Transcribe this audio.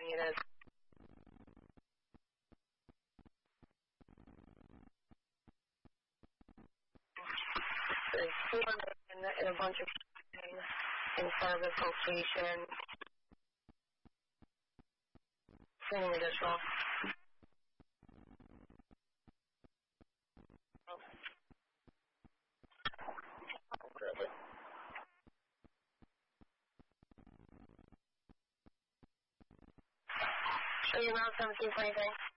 it is. There's 4 men and a bunch of in service location. Sending additional. Are you around 17 anything?